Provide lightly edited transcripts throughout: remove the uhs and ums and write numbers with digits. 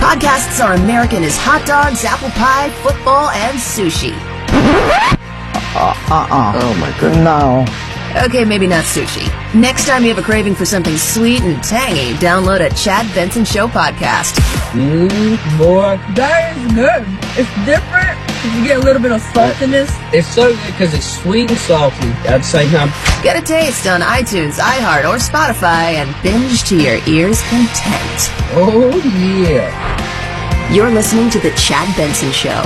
Podcasts are American as hot dogs, apple pie, football, and sushi. Oh my goodness. No. Okay, maybe not sushi. Next time you have a craving for something sweet and tangy, download a Chad Benson Show podcast. Boy, that is good. It's different. You get a little bit of saltiness. It's so good because it's sweet and salty at the same time. Get a taste on iTunes, iHeart, or Spotify and binge to your ears' content. Oh, yeah. You're listening to The Chad Benson Show.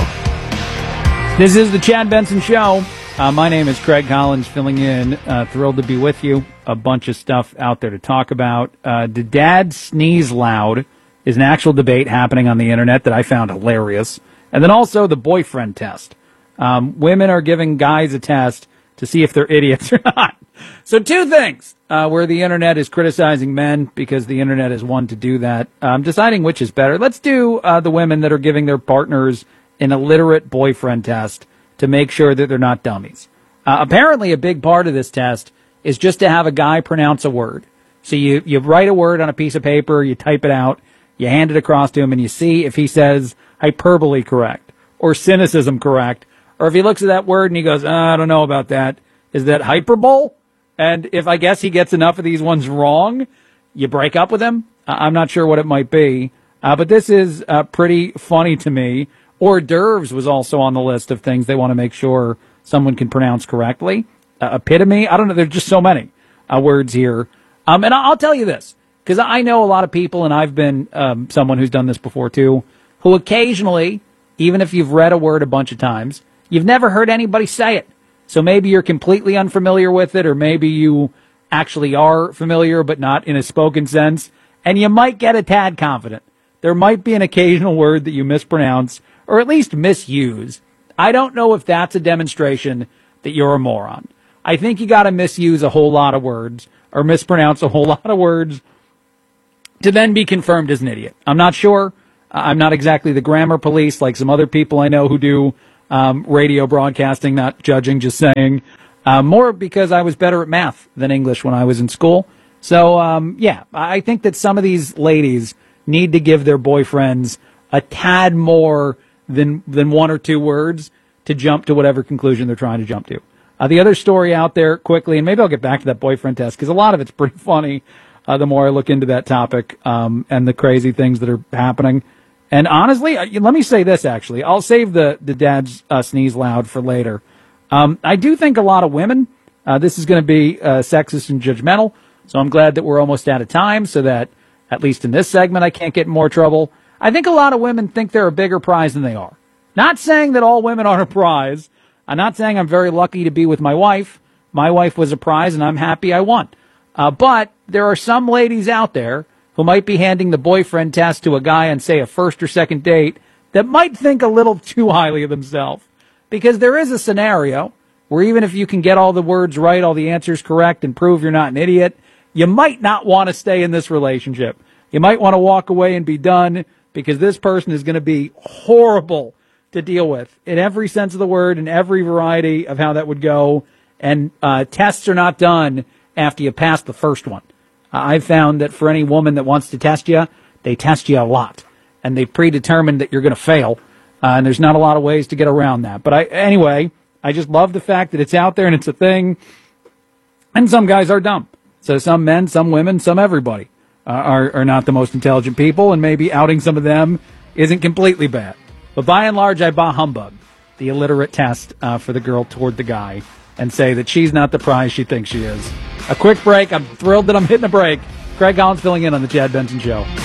This is The Chad Benson Show. My name is Craig Collins, filling in. Thrilled to be with you. A bunch of stuff out there to talk about. Did Dad sneeze loud is an actual debate happening on the internet that I found hilarious. And then also the boyfriend test. Women are giving guys a test to see if they're idiots or not. So two things where the internet is criticizing men because the internet is one to do that. Deciding which is better. Let's do the women that are giving their partners an illiterate boyfriend test to make sure that they're not dummies. Apparently a big part of this test is just to have a guy pronounce a word. So you write a word on a piece of paper, you type it out, you hand it across to him, and you see if he says hyperbole correct or cynicism correct, or if he looks at that word and he goes, I don't know about that. Is that hyperbole? And if I guess he gets enough of these ones wrong, you break up with him. I'm not sure what it might be, but this is pretty funny to me. Hors d'oeuvres was also on the list of things they want to make sure someone can pronounce correctly. Epitome, I don't know, there's just so many words here. And I'll tell you this, because I know a lot of people, and I've been someone who's done this before too, who occasionally, even if you've read a word a bunch of times, you've never heard anybody say it. So maybe you're completely unfamiliar with it, or maybe you actually are familiar, but not in a spoken sense, and you might get a tad confident. There might be an occasional word that you mispronounce, or at least misuse. I don't know if that's a demonstration that you're a moron. I think you got to misuse a whole lot of words, or mispronounce a whole lot of words, to then be confirmed as an idiot. I'm not sure. I'm not exactly the grammar police like some other people I know who do radio broadcasting, not judging, just saying. More because I was better at math than English when I was in school. So, yeah, I think that some of these ladies need to give their boyfriends a tad more than one or two words to jump to whatever conclusion they're trying to jump to. The other story out there quickly, and maybe I'll get back to that boyfriend test, because a lot of it's pretty funny the more I look into that topic and the crazy things that are happening. And honestly, let me say this, actually. I'll save the dad's sneeze loud for later. I do think a lot of women, this is going to be sexist and judgmental, so I'm glad that we're almost out of time so that, at least in this segment, I can't get in more trouble. I think a lot of women think they're a bigger prize than they are. Not saying that all women are a prize. I'm not saying I'm very lucky to be with my wife. My wife was a prize, and I'm happy I won. But there are some ladies out there who might be handing the boyfriend test to a guy on, say, a first or second date that might think a little too highly of themselves. Because there is a scenario where even if you can get all the words right, all the answers correct, and prove you're not an idiot, you might not want to stay in this relationship. You might want to walk away and be done, because this person is going to be horrible to deal with in every sense of the word, in every variety of how that would go. And tests are not done after you pass the first one. I've found that for any woman that wants to test you, they test you a lot. And they've predetermined that you're going to fail. And there's not a lot of ways to get around that. But anyway, I just love the fact that it's out there and it's a thing. And some guys are dumb. So some men, some women, some everybody are not the most intelligent people. And maybe outing some of them isn't completely bad. But by and large, I bah humbug the illiterate test for the girl toward the guy and say that she's not the prize she thinks she is. A quick break. I'm thrilled that I'm hitting a break. Craig Collins filling in on the Chad Benson Show.